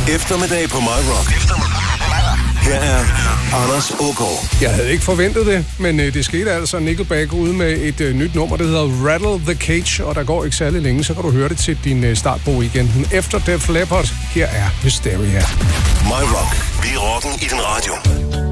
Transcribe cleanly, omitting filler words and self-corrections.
Eftermiddag på My Rock. Her er Anders Ågaard. Jeg havde ikke forventet det, men det skete altså. Nickelback ude med et nyt nummer, der hedder Rattle the Cage, og der går ikke særlig længe, så kan du høre det til din startbog igen. Men efter Def Leppard, her er Hysteria. My Rock. Vi er rocken i din radio.